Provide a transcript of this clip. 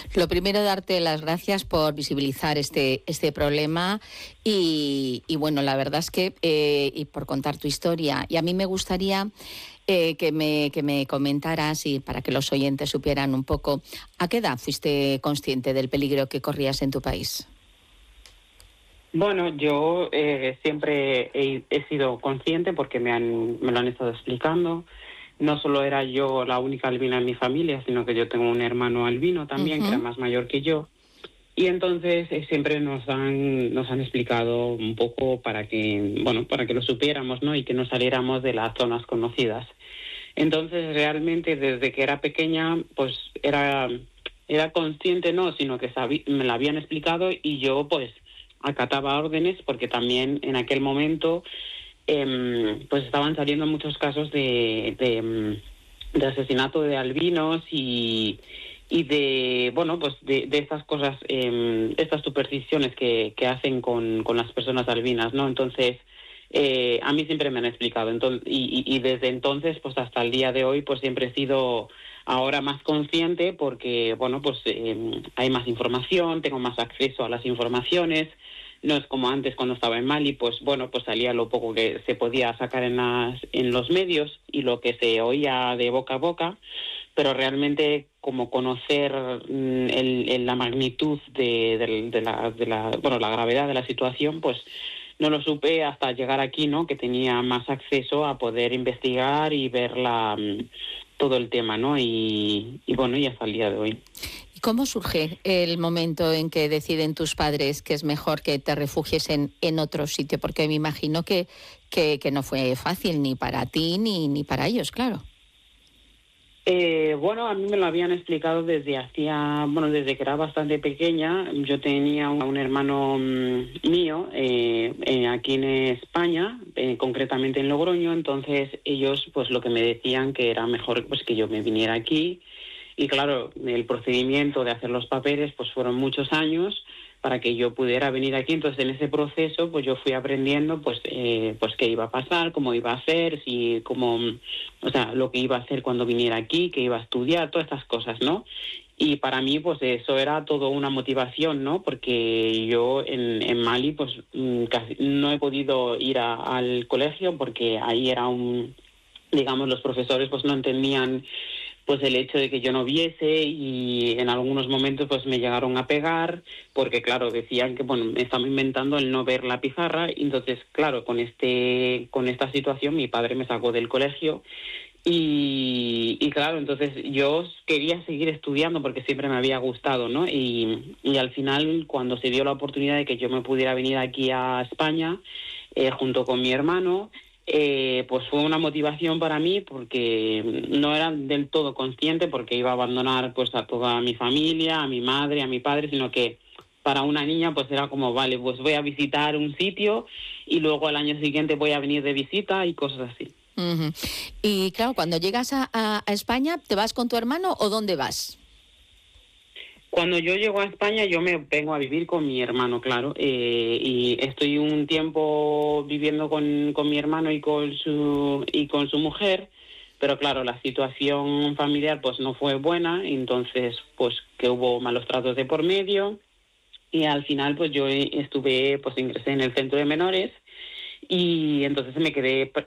Lo primero, darte las gracias por visibilizar este problema y bueno, la verdad es que y por contar tu historia. Y a mí me gustaría que me comentaras, y para que los oyentes supieran un poco, ¿a qué edad fuiste consciente del peligro que corrías en tu país? Bueno, yo siempre he sido consciente porque me lo han estado explicando. No solo era yo la única albina en mi familia, sino que yo tengo un hermano albino también, que era Ujú. más mayor que yo. Y entonces siempre nos han explicado un poco para que lo supiéramos, ¿no? Y que no saliéramos de las zonas conocidas. Entonces, realmente, desde que era pequeña, pues era consciente, no, sino que me la habían explicado y yo, pues, acataba órdenes porque también en aquel momento, pues, estaban saliendo muchos casos de asesinato de albinos y de, bueno, pues, de estas cosas, estas supersticiones que hacen con las personas albinas, ¿no? Entonces, a mí siempre me han explicado. Entonces, y desde entonces, pues hasta el día de hoy, pues siempre he sido ahora más consciente porque, bueno, pues hay más información, tengo más acceso a las informaciones. No es como antes cuando estaba en Mali, pues bueno, pues salía lo poco que se podía sacar en los medios y lo que se oía de boca a boca, pero realmente como conocer la magnitud la gravedad de la situación, pues no lo supe hasta llegar aquí, ¿no? Que tenía más acceso a poder investigar y ver todo el tema, ¿no? Y bueno, y hasta el día de hoy. ¿Y cómo surge el momento en que deciden tus padres que es mejor que te refugies en otro sitio? Porque me imagino que no fue fácil ni para ti ni para ellos, claro. Bueno, a mí me lo habían explicado desde que era bastante pequeña. Yo tenía un hermano mío aquí en España, concretamente en Logroño. Entonces ellos, pues lo que me decían que era mejor, pues que yo me viniera aquí. Y claro, el procedimiento de hacer los papeles, pues fueron muchos años para que yo pudiera venir aquí. Entonces, en ese proceso, pues yo fui aprendiendo, pues qué iba a pasar, cómo iba a hacer, o sea, lo que iba a hacer cuando viniera aquí, qué iba a estudiar, todas estas cosas, ¿no? Y para mí, pues eso era todo una motivación, ¿no? Porque yo en Mali, pues casi no he podido ir al colegio porque ahí digamos, los profesores pues no entendían pues el hecho de que yo no viese y en algunos momentos pues me llegaron a pegar porque claro decían que bueno me estaba inventando el no ver la pizarra y entonces claro con esta situación mi padre me sacó del colegio y claro entonces yo quería seguir estudiando porque siempre me había gustado, ¿no? Y al final cuando se dio la oportunidad de que yo me pudiera venir aquí a España junto con mi hermano, pues fue una motivación para mí porque no era del todo consciente porque iba a abandonar pues a toda mi familia, a mi madre, a mi padre, sino que para una niña pues era como, vale, pues voy a visitar un sitio y luego al año siguiente voy a venir de visita y cosas así. Ujú. Y claro, cuando llegas a España, ¿te vas con tu hermano o dónde vas? Cuando yo llego a España, yo me vengo a vivir con mi hermano, claro, y estoy un tiempo viviendo con mi hermano y con su mujer, pero claro, la situación familiar pues no fue buena, entonces pues que hubo malos tratos de por medio y al final pues yo ingresé en el centro de menores y entonces me quedé